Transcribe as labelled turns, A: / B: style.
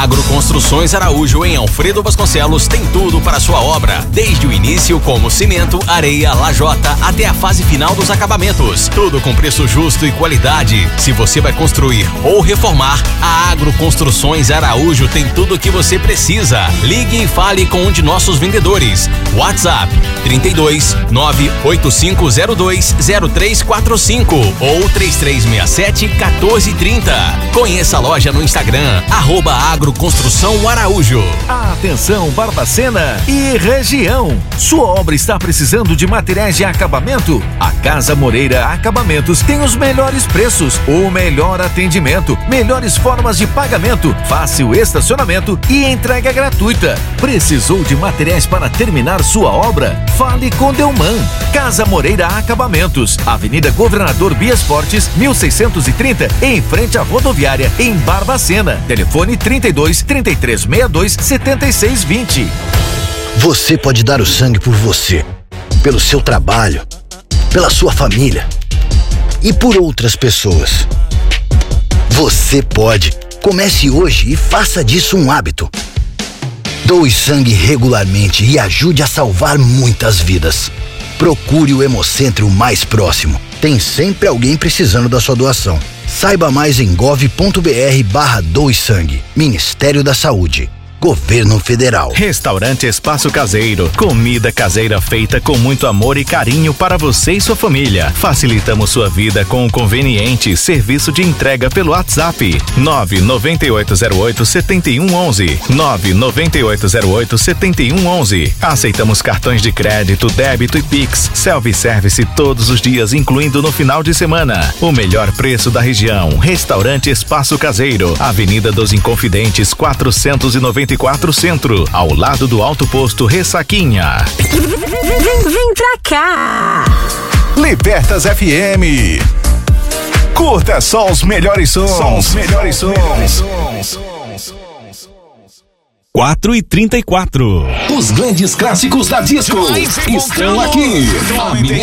A: Agroconstruções Araújo, em Alfredo Vasconcelos, tem tudo para sua obra, desde o início, como cimento, areia, lajota, até a fase final dos acabamentos. Tudo com preço justo e qualidade. Se você vai construir ou reformar, a Agroconstruções Araújo tem tudo o que você precisa. Ligue e fale com um de nossos vendedores. WhatsApp 32 98502 0345 ou 3367 1430. Conheça a loja no Instagram, @Agroconstrução Araújo.
B: Atenção, Barbacena e região. Sua obra está precisando de materiais de acabamento? A Casa Moreira Acabamentos tem os melhores preços, o melhor atendimento, melhores formas de pagamento, fácil estacionamento e entrega gratuita. Precisou de materiais para terminar sua obra? Fale com Delman. Casa Moreira Acabamentos, Avenida Governador Bias Fortes, 1630, em frente à rodoviária, em Barbacena. Telefone 32 3362 7620.
C: Você pode dar o sangue por você, pelo seu trabalho, pela sua família e por outras pessoas. Você pode. Comece hoje e faça disso um hábito. Doe sangue regularmente e ajude a salvar muitas vidas. Procure o Hemocentro mais próximo. Tem sempre alguém precisando da sua doação. Saiba mais em gov.br/doe sangue. Ministério da Saúde. Governo Federal.
D: Restaurante Espaço Caseiro. Comida caseira feita com muito amor e carinho para você e sua família. Facilitamos sua vida com um conveniente serviço de entrega pelo WhatsApp 99808-7111. 99808-7111. Aceitamos cartões de crédito, débito e Pix. Self-service todos os dias, incluindo no final de semana. O melhor preço da região. Restaurante Espaço Caseiro. Avenida dos Inconfidentes, 494 Centro, ao lado do Alto Posto Ressaquinha.
E: Vem pra cá!
F: Libertas FM. Curta só os melhores sons.
G: 4h34.
H: Os grandes clássicos da disco estão aqui.